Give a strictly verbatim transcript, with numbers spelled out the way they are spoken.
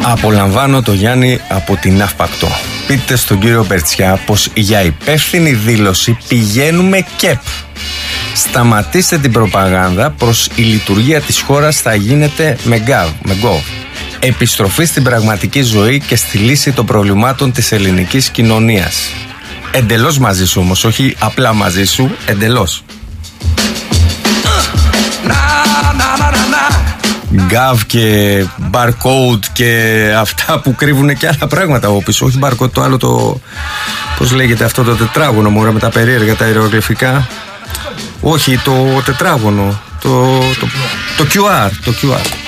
Απολαμβάνω το Γιάννη από την Αύπακτο. Πείτε στον κύριο Μπερτσιά πως για υπεύθυνη δήλωση πηγαίνουμε ΚΕΠ. Σταματήστε την προπαγάνδα πως η λειτουργία της χώρας θα γίνεται με γκάβ, με γκοβ. Επιστροφή στην πραγματική ζωή και στη λύση των προβλημάτων της ελληνικής κοινωνίας. Εντελώς μαζί σου όμως, όχι απλά μαζί σου, εντελώς. Γκάβ και barcode και αυτά που κρύβουν και άλλα πράγματα από πίσω. Όχι barcode, το άλλο το... πώς λέγεται αυτό το τετράγωνο μωρέ με τα περίεργα τα ιερογλυφικά. Όχι, το τετράγωνο. Το, το, το κιου αρ. Το κιου αρ.